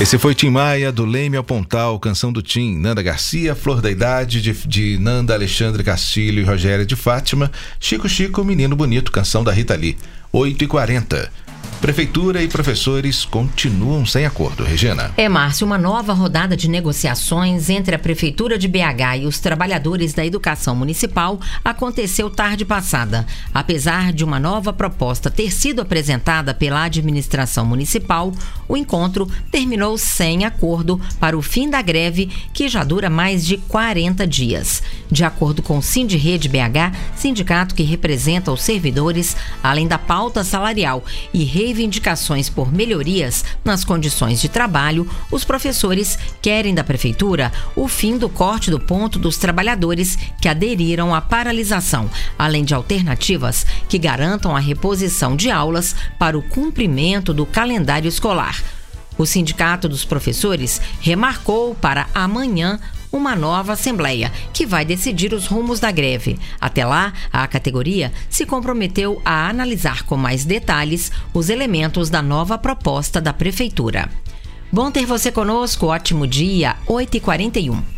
Esse foi Tim Maia, do Leme ao Pontal, canção do Tim. Nanda Garcia, Flor da Idade, de Nanda, Alexandre Castilho e Rogéria de Fátima. Chico Chico, Menino Bonito, canção da Rita Lee. 8h40. Prefeitura e professores continuam sem acordo. Regina. Márcio, uma nova rodada de negociações entre a Prefeitura de BH e os trabalhadores da educação municipal aconteceu tarde passada. Apesar de uma nova proposta ter sido apresentada pela administração municipal, o encontro terminou sem acordo para o fim da greve, que já dura mais de 40 dias. De acordo com o Sindirede BH, sindicato que representa os servidores, além da pauta salarial e reivindicações por melhorias nas condições de trabalho, os professores querem da Prefeitura o fim do corte do ponto dos trabalhadores que aderiram à paralisação, além de alternativas que garantam a reposição de aulas para o cumprimento do calendário escolar. O Sindicato dos Professores remarcou para amanhã uma nova assembleia, que vai decidir os rumos da greve. Até lá, a categoria se comprometeu a analisar com mais detalhes os elementos da nova proposta da Prefeitura. Bom ter você conosco, ótimo dia, 8h41.